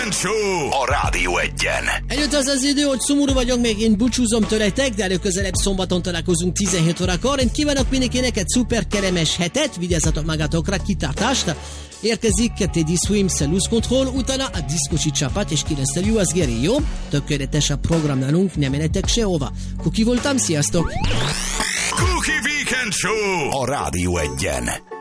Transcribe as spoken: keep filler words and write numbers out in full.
Weekend Show a Rádió Egyen. Eljött az az idő, hogy szomorú vagyok, még én búcsúzom tőletek, de előközelebb szombaton találkozunk tizenhét órakor. Én kívánok mindenkinek egy szuper kellemes hetet, vigyázzatok magatokra, kitartást. Érkezik Teddy Swims Loose Control, utána a Diszkocsi csapat, és kilenc U S Geri, jó? Tökéletes a program nálunk, nem menjetek sehova. Kuki voltam, sziasztok! Cookie Weekend Show a Rádió Egyen.